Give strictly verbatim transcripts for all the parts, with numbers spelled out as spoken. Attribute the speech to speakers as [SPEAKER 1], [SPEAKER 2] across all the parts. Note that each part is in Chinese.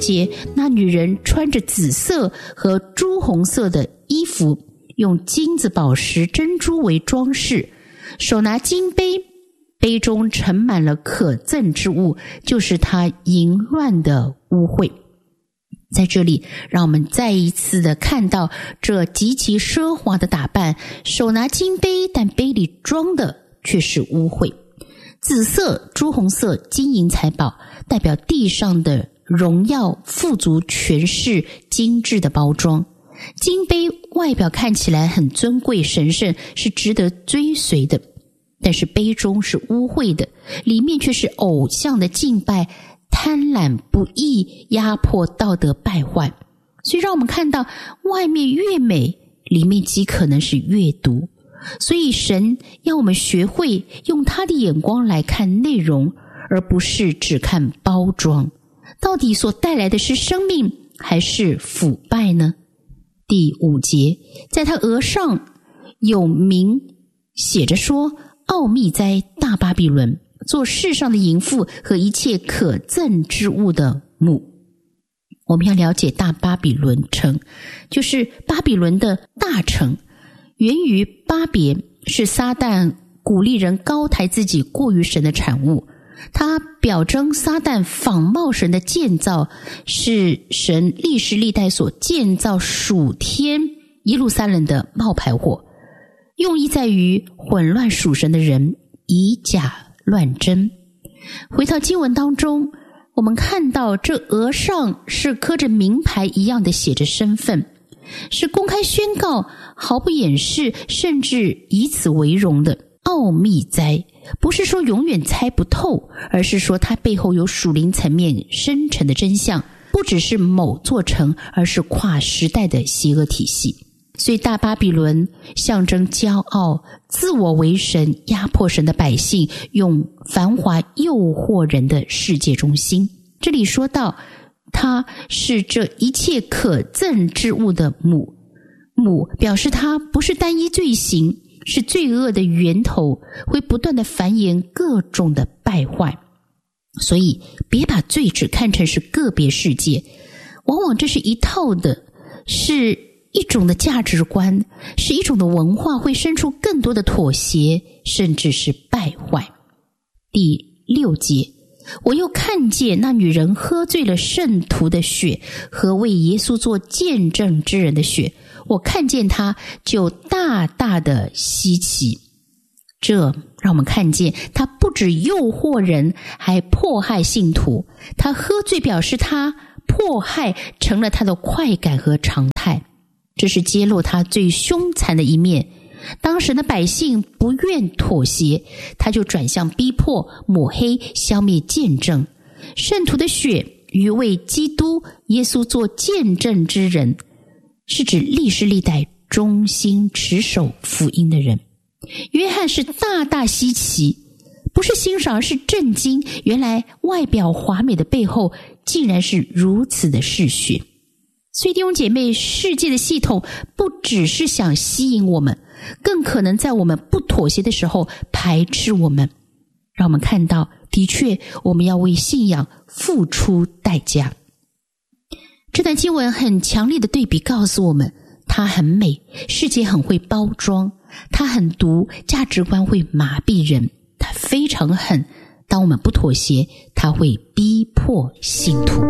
[SPEAKER 1] 节，那女人穿着紫色和朱红色的衣服，用金子、宝石、珍珠为装饰，手拿金杯，杯中盛满了可憎之物，就是她淫乱的污秽。在这里，让我们再一次的看到这极其奢华的打扮，手拿金杯，但杯里装的却是污秽。紫色、朱红色、金银财宝，代表地上的荣耀、富足、权势、精致的包装。金杯外表看起来很尊贵神圣，是值得追随的，但是杯中是污秽的，里面却是偶像的敬拜，贪婪不义，压迫道德败坏。所以让我们看到，外面越美，里面极可能是越毒。所以神要我们学会用他的眼光来看内容，而不是只看包装。到底所带来的是生命还是腐败呢？第五节，在他额上有名写着说，奥秘哉，大巴比伦，做世上的淫妇和一切可憎之物的母。我们要了解大巴比伦城，就是巴比伦的大城，源于巴别，是撒旦鼓励人高抬自己过于神的产物。它表征撒旦仿冒神的建造，是神历史历代所建造属天耶路撒冷的冒牌货，用意在于混乱属神的人，以假乱真。回到经文当中，我们看到这额上是刻着名牌一样的写着身份，是公开宣告，毫不掩饰，甚至以此为荣的奥秘哉。不是说永远猜不透，而是说它背后有属灵层面深沉的真相，不只是某座城，而是跨时代的邪恶体系。所以大巴比伦象征骄傲、自我为神、压迫神的百姓，用繁华诱惑人的世界中心。这里说到它是这一切可憎之物的母，母表示它不是单一罪行，是罪恶的源头，会不断的繁衍各种的败坏。所以别把罪只看成是个别事件，往往这是一套的，是一种的价值观，是一种的文化，会生出更多的妥协，甚至是败坏。第六节，我又看见那女人喝醉了圣徒的血和为耶稣做见证之人的血，我看见她就大大的稀奇。这让我们看见她不只诱惑人，还迫害信徒。她喝醉表示她迫害成了她的快感和常态，这是揭露她最凶残的一面。当时的百姓不愿妥协，他就转向逼迫、抹黑、消灭见证。圣徒的血与为基督耶稣做见证之人，是指历世历代忠心持守福音的人。约翰是大大稀奇，不是欣赏，而是震惊，原来外表华美的背后竟然是如此的嗜血。所以弟兄姐妹，世界的系统不只是想吸引我们，更可能在我们不妥协的时候排斥我们，让我们看到的确我们要为信仰付出代价。这段经文很强烈的对比告诉我们，它很美，世界很会包装，它很毒，价值观会麻痹人，它非常狠，当我们不妥协，它会逼迫信徒。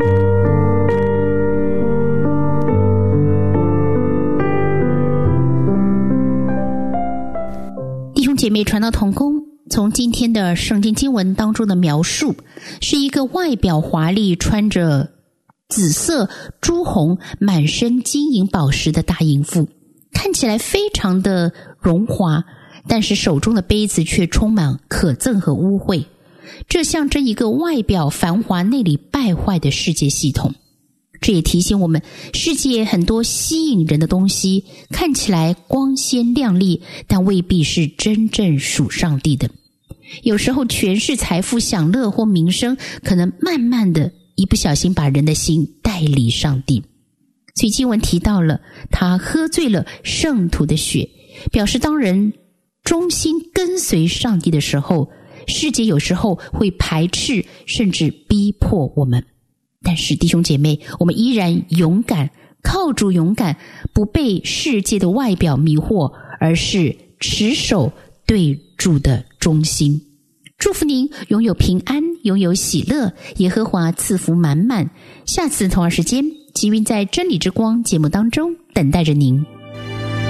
[SPEAKER 1] 弟兄姐妹，传道同工，从今天的圣经经文当中的描述，是一个外表华丽，穿着紫色、朱红、满身金银宝石的大淫妇，看起来非常的荣华，但是手中的杯子却充满可憎和污秽。这象征一个外表繁华、内里败坏的世界系统。这也提醒我们，世界很多吸引人的东西看起来光鲜亮丽，但未必是真正属上帝的。有时候权势、财富、享乐或名声，可能慢慢的一不小心把人的心带离上帝。所以经文提到了他喝醉了圣徒的血，表示当人忠心跟随上帝的时候，世界有时候会排斥甚至逼迫我们。 但是弟兄姐妹，我们依然勇敢，靠主勇敢，不被世界的外表迷惑，而是持守对主的忠心。祝福您拥有平安，拥有喜乐，耶和华赐福满满。下次同样时间，吉云在真理之光节目当中等待着您。